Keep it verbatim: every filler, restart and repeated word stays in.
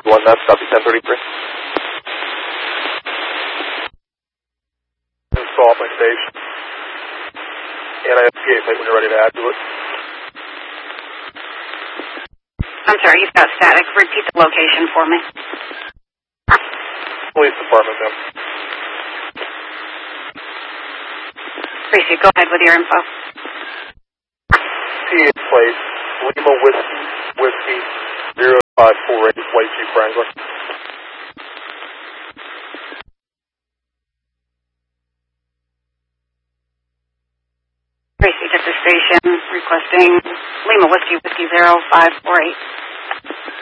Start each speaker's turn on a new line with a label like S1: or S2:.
S1: One knots, copy ten thirty-three.
S2: Install my station. And I have the gate plate when you're ready to add to it.
S3: I'm sorry, you've got static. Repeat the location for me.
S2: Police department, ma'am.
S3: Tracy, go ahead with your info.
S2: T A plate, Lima Whiskey, Whiskey, zero five four eight, White Chief Wrangler.
S3: Tracy to the station requesting Lima Whiskey, Whiskey zero five four eight.